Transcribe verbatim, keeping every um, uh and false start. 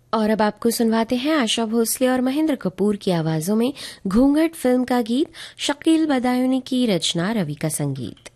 और अब आपको सुनवाते हैं आशा भोसले और महेंद्र कपूर की आवाजों में घूंघट फिल्म का गीत। शकील बदायूनी की रचना, रवि का संगीत।